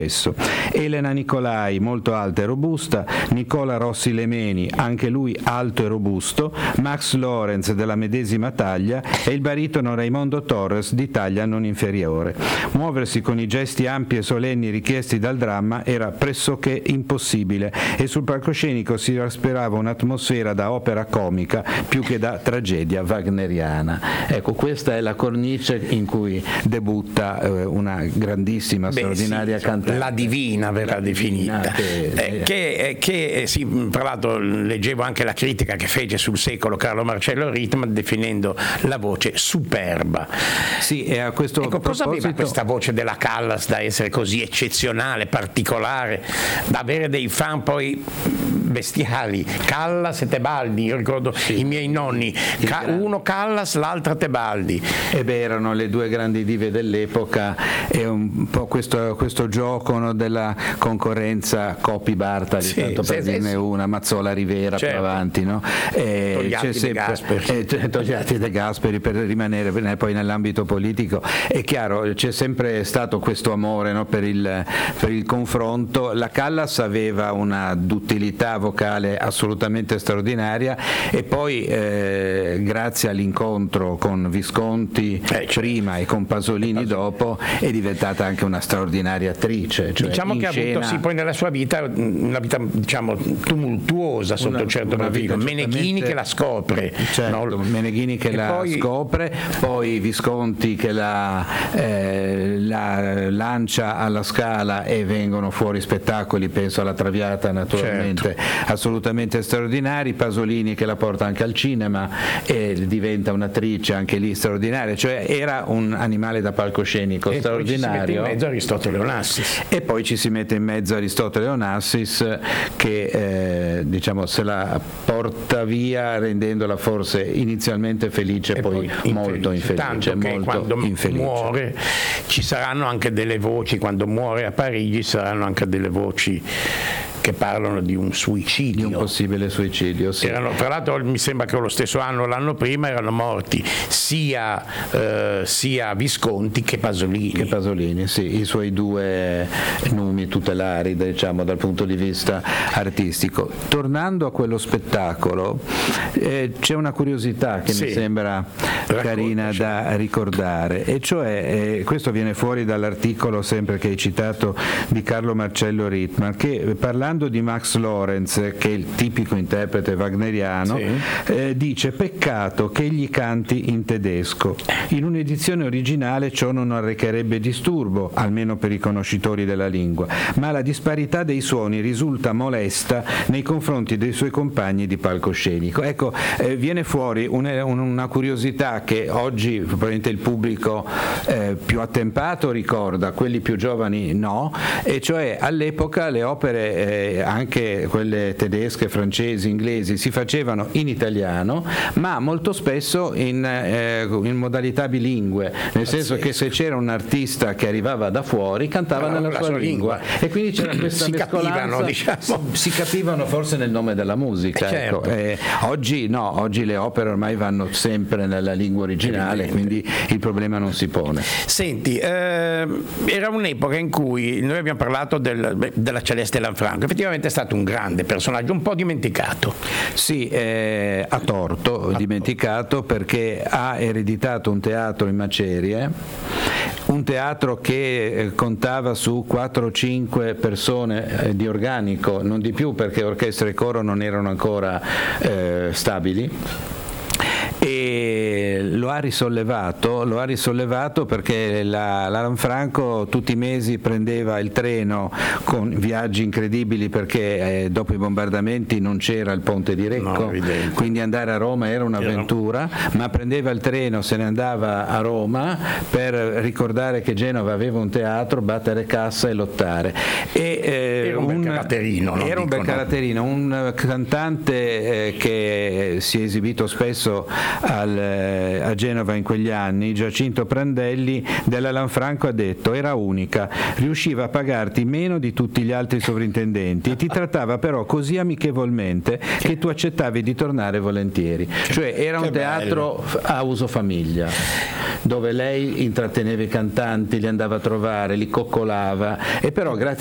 Elena Nicolai, molto alta e robusta, Nicola Rossi Lemeni, anche lui alto e robusto, Max Lorenz della medesima taglia e il baritono Raimondo Torres di taglia non inferiore. Muoversi con i gesti ampi e solenni richiesti dal dramma era pressoché impossibile e sul palcoscenico si respirava un'atmosfera da opera comica più che da tragedia wagneriana. Ecco, questa è la cornice in cui debutta una grandissima, straordinaria cantante. La divina verrà definita, che sì, tra l'altro leggevo anche la critica che fece sul secolo Carlo Marcello Rittmann definendo la voce superba. Sì, e a questo cosa aveva questa voce della Callas da essere così eccezionale, particolare, da avere dei fan poi bestiali? Callas e Tebaldi, io ricordo i miei nonni, uno Callas, l'altra Tebaldi. Erano le due grandi dive dell'epoca, e un po' questo gioco della concorrenza Coppi Bartali, tanto per dirne una, Mazzola Rivera, più avanti, no? Togliatti De Gasperi, per rimanere poi nell'ambito politico. È chiaro, c'è sempre stato questo amore, no, per il confronto. La Callas aveva una duttilità vocale assolutamente straordinaria e poi grazie all'incontro con Visconti prima e con Pasolini dopo è diventata anche una straordinaria attrice. Diciamo che ha avuto poi nella sua vita una vita, diciamo, tumultuosa sotto un certo profilo. Meneghini che la scopre, no? Meneghini che scopre, poi Visconti che la lancia alla Scala e vengono fuori spettacoli, penso alla Traviata naturalmente, assolutamente straordinari. Pasolini che la porta anche al cinema e diventa un'attrice anche lì straordinaria, cioè era un animale da palcoscenico straordinario. Poi ci si mette in mezzo Aristotele Onassis. E poi ci si mette in mezzo Aristotele Onassis che diciamo se la porta via rendendola forse inizialmente felice e poi molto infelice. Tanto che quando muore ci saranno anche delle voci, quando muore a Parigi saranno anche delle voci che parlano di un suicidio, di un possibile suicidio. Sì. Tra l'altro mi sembra che lo stesso anno, l'anno prima, erano morti sia Visconti che Pasolini. Sì, i suoi due numi tutelari, diciamo, dal punto di vista artistico. Tornando a quello spettacolo, c'è una curiosità che mi sembra carina da ricordare, e cioè questo viene fuori dall'articolo sempre che hai citato di Carlo Marcello Rittmann, che parlando di Max Lorenz, che è il tipico interprete wagneriano, dice: peccato che egli canti in tedesco. In un'edizione originale ciò non arrecherebbe disturbo, almeno per i conoscitori della lingua, ma la disparità dei suoni risulta molesta nei confronti dei suoi compagni di palcoscenico. Ecco, viene fuori una curiosità che oggi probabilmente il pubblico più attempato ricorda, quelli più giovani no, e cioè all'epoca le opere anche quelle tedesche, francesi, inglesi si facevano in italiano, ma molto spesso in modalità bilingue, nel senso che se c'era un artista che arrivava da fuori cantava nella sua lingua, e quindi c'era questa mescolanza, si capivano forse nel nome della musica. Ecco. Oggi no, oggi le opere ormai vanno sempre nella lingua originale, quindi il problema non si pone. Senti, era un'epoca in cui noi abbiamo parlato della Celeste Lanfranco. Effettivamente è stato un grande personaggio, un po' dimenticato. Sì, a torto dimenticato, perché ha ereditato un teatro in macerie, un teatro che contava su 4 o 5 persone di organico, non di più, perché orchestra e coro non erano ancora stabili. E lo ha risollevato perché la Lanfranco tutti i mesi prendeva il treno con viaggi incredibili, perché dopo i bombardamenti non c'era il ponte di Recco, quindi andare a Roma era un'avventura, ma prendeva il treno, se ne andava a Roma per ricordare che Genova aveva un teatro, battere cassa e lottare. Era un bel caratterino, un cantante che si è esibito spesso a Genova in quegli anni. Giacinto Prandelli della Lanfranco ha detto: era unica, riusciva a pagarti meno di tutti gli altri sovrintendenti e ti trattava però così amichevolmente che tu accettavi di tornare volentieri. Cioè era un teatro a uso famiglia. dove lei intratteneva i cantanti, li andava a trovare, li coccolava, e però grazie